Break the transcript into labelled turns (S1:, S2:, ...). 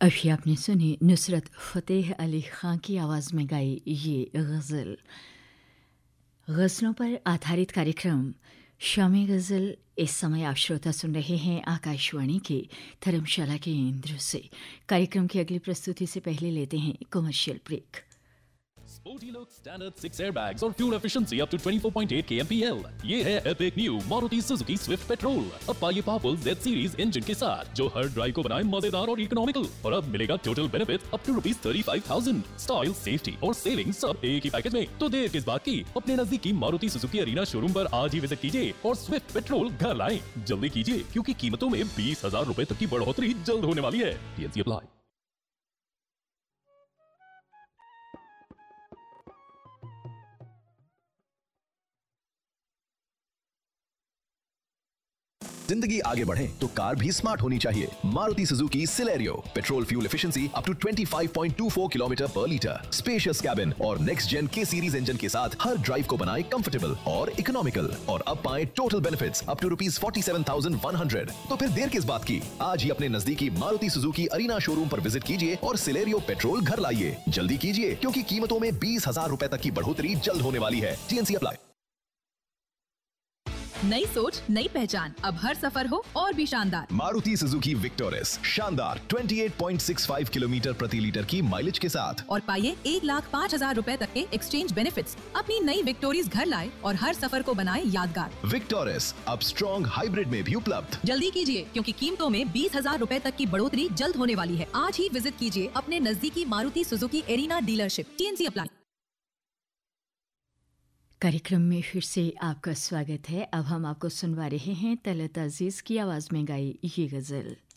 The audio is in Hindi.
S1: अभी आपने सुनी नुसरत फ़तेह अली ख़ान की आवाज़ में गाई ये गज़ल। गज़लों पर आधारित कार्यक्रम शामी गज़ल। इस समय आप श्रोता सुन रहे हैं आकाशवाणी के धर्मशाला के केंद्र से। कार्यक्रम की अगली प्रस्तुति से पहले लेते हैं commercial break.
S2: Sporty look, standard 6 airbags और fuel efficiency up to 24.8 kmpl। ये है epic new Maruti Suzuki Swift petrol. अब पाइए पावरफुल Z सीरीज इंजन के साथ जो हर ड्राइव को बनाए मजेदार और इकोनॉमिकल। और अब मिलेगा total benefit up to ₹35,000। Style, safety और सेविंग सब एक ही पैकेज में। तो देर किस बात की, अपने नजदीकी मारुति सुजुकी अरीना शोरूम पर आज ही विजिट कीजिए और स्विफ्ट पेट्रोल घर लाएं। जल्दी कीजिए क्योंकि कीमतों में 20,000 रुपए तक की बढ़ोतरी जल्द होने वाली है। TNC apply.
S3: जिंदगी आगे बढ़े तो कार भी स्मार्ट होनी चाहिए। Maruti Suzuki Celerio, petrol fuel efficiency up to 25.24 kilometre पर लीटर, स्पेशियस कैबिन और नेक्स्ट जेन के सीरीज इंजन के साथ हर ड्राइव को बनाए कंफर्टेबल और इकोनॉमिकल। और अब पाए टोटल बेनिफिट्स अप टू ₹47,100। तो फिर देर किस बात की, आज ही अपने नजदीकी मारुति सुजुकी अरीना शोरूम पर विजिट कीजिए और सिलेरियो पेट्रोल घर लाइए। जल्दी कीजिए क्योंकि कीमतों में 20,000 रुपए तक की बढ़ोतरी जल्द होने वाली है। TNC apply.
S4: नई सोच, नई पहचान, अब हर सफर हो और भी शानदार।
S3: मारुति सुजुकी विक्टोरिस, शानदार 28.65 किलोमीटर प्रति लीटर की माइलेज के साथ।
S4: और पाइए 1,05,000 रुपए तक के एक्सचेंज बेनिफिट्स। अपनी नई विक्टोरिस घर लाए और हर सफर को बनाए यादगार।
S3: विक्टोरिस अब स्ट्रॉन्ग हाइब्रिड में भी उपलब्ध।
S4: जल्दी कीजिए क्योंकि कीमतों में 20,000 रुपए तक की बढ़ोतरी जल्द होने वाली है। आज ही विजिट कीजिए अपने नजदीकी Maruti Suzuki arena dealership. TNC apply.
S1: कार्यक्रम में फिर से आपका स्वागत है। अब हम आपको सुनवा रहे हैं तलत अजीज़ की आवाज़ में गाई ये गज़ल।